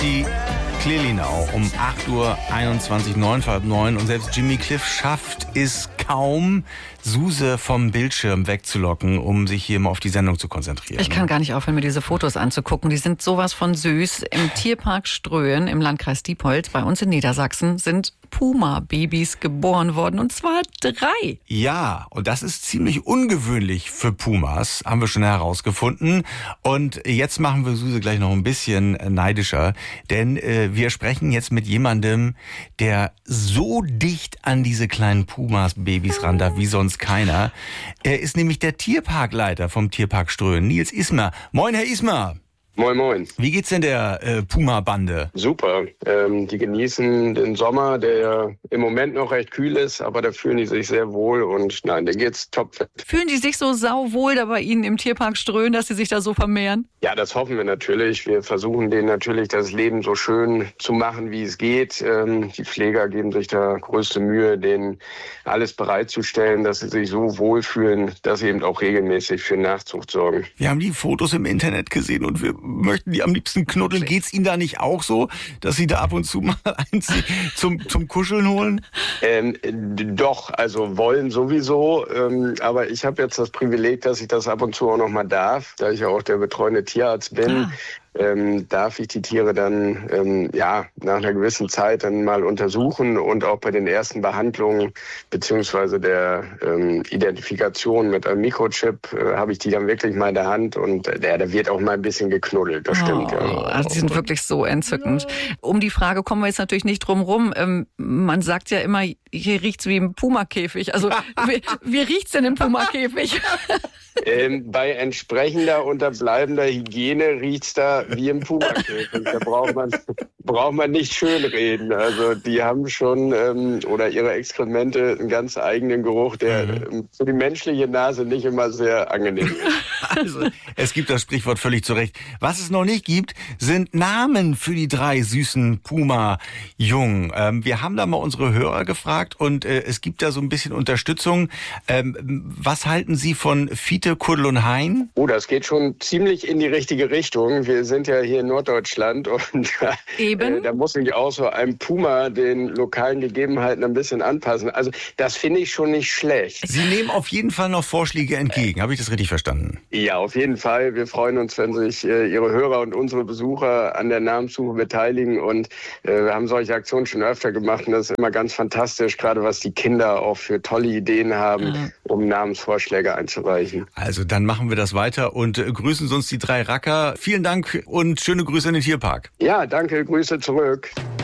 Die Clearly-Now um 8:21 Uhr, 9:30. Und selbst Jimmy Cliff schafft es kaum, Suse vom Bildschirm wegzulocken, um sich hier mal auf die Sendung zu konzentrieren. Ich kann gar nicht aufhören, mir diese Fotos anzugucken. Die sind sowas von süß. Im Tierpark Ströhen im Landkreis Diepholz, bei uns in Niedersachsen, sind Puma-Babys geboren worden. Und zwar 3. Ja, und das ist ziemlich ungewöhnlich für Pumas, haben wir schon herausgefunden. Und jetzt machen wir Suse gleich noch ein bisschen neidischer, denn wir sprechen jetzt mit jemandem, der so dicht an diese kleinen Pumas-Babys ran darf wie sonst keiner. Er ist nämlich der Tierparkleiter vom Tierpark Ströhen, Nils Ismer. Moin, Herr Ismer. Moin, moin. Wie geht's denn der Puma-Bande? Super. Die genießen den Sommer, der ja im Moment noch recht kühl ist, aber da fühlen die sich sehr wohl und nein, da geht's topfit. Fühlen die sich so sauwohl da bei Ihnen im Tierpark Ströhen, dass sie sich da so vermehren? Ja, das hoffen wir natürlich. Wir versuchen denen natürlich das Leben so schön zu machen, wie es geht. Die Pfleger geben sich da größte Mühe, denen alles bereitzustellen, dass sie sich so wohlfühlen, dass sie eben auch regelmäßig für Nachzucht sorgen. Wir haben die Fotos im Internet gesehen und wir möchten die am liebsten knuddeln. Geht's Ihnen da nicht auch so, dass Sie da ab und zu mal eins zum Kuscheln holen? Doch, also wollen sowieso. Aber ich habe jetzt das Privileg, dass ich das ab und zu auch noch mal darf, da ich ja auch der betreuende Tierarzt bin. Darf ich die Tiere dann nach einer gewissen Zeit dann mal untersuchen und auch bei den ersten Behandlungen beziehungsweise der Identifikation mit einem Mikrochip habe ich die dann wirklich mal in der Hand und da wird auch mal ein bisschen geknuddelt, das stimmt. Ja. Also die sind wirklich so entzückend. Um die Frage kommen wir jetzt natürlich nicht drum rum. Man sagt ja immer, hier riecht's wie im Pumakäfig. Also wie riecht's denn im Pumakäfig? Bei entsprechender unterbleibender Hygiene riecht's da wie im Pumakäfig. Da braucht man nicht schönreden. Also die haben schon oder ihre Exkremente einen ganz eigenen Geruch, der für die menschliche Nase nicht immer sehr angenehm ist. Also es gibt das Sprichwort völlig zu Recht. Was es noch nicht gibt, sind Namen für die 3 süßen Puma-Jungen. Wir haben da mal unsere Hörer gefragt und es gibt da so ein bisschen Unterstützung. Was halten Sie von Fiete, Kuddel und Hein? Oh, das geht schon ziemlich in die richtige Richtung. Wir sind ja hier in Norddeutschland und da muss sich auch so ein Puma den lokalen Gegebenheiten ein bisschen anpassen. Also das finde ich schon nicht schlecht. Sie nehmen auf jeden Fall noch Vorschläge entgegen. Habe ich das richtig verstanden? Ja, auf jeden Fall. Wir freuen uns, wenn sich Ihre Hörer und unsere Besucher an der Namenssuche beteiligen. Und wir haben solche Aktionen schon öfter gemacht. Und das ist immer ganz fantastisch, gerade was die Kinder auch für tolle Ideen haben, um Namensvorschläge einzureichen. Also dann machen wir das weiter und grüßen Sie uns die 3 Racker. Vielen Dank und schöne Grüße in den Tierpark. Ja, danke. Grüße zurück.